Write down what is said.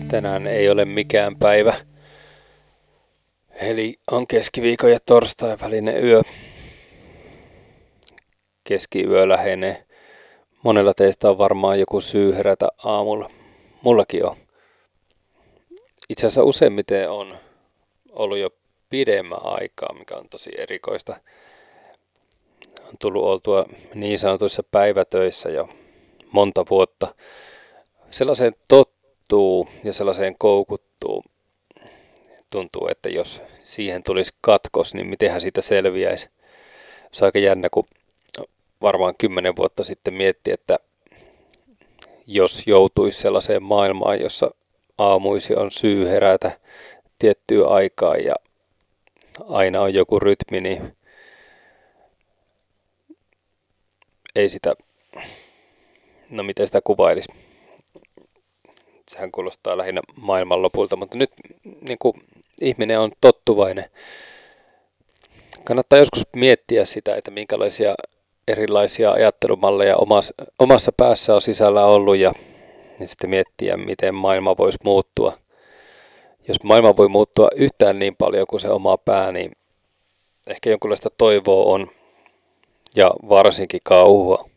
Tänään ei ole mikään päivä. Eli on keskiviikon ja torstai välinen yö. Keskiyö lähenee. Monella teistä on varmaan joku syy herätä aamulla. Mullakin on. Itse asiassa useimmiten on ollut jo pidemmän aikaa, mikä on tosi erikoista. On tullut oltua niin sanotuissa päivätöissä jo monta vuotta. Sellaiseen tottuu ja sellaiseen koukuttuu. Tuntuu, että jos siihen tulisi katkos, niin mitenhän siitä selviäisi. Se on aika jännä, kun varmaan 10 vuotta sitten mietti, että jos joutuisi sellaiseen maailmaan, jossa aamuisi on syy herätä tiettyä aikaa ja aina on joku rytmi, niin ei sitä, no miten sitä kuvailisi. Sehän kuulostaa lähinnä maailmanlopulta, mutta nyt niin kuin ihminen on tottuvainen. Kannattaa joskus miettiä sitä, että minkälaisia erilaisia ajattelumalleja omassa päässä on sisällä ollut ja sitten miettiä, miten maailma voisi muuttua. Jos maailma voi muuttua yhtään niin paljon kuin se oma pää, niin ehkä jonkinlaista toivoa on ja varsinkin kauhua.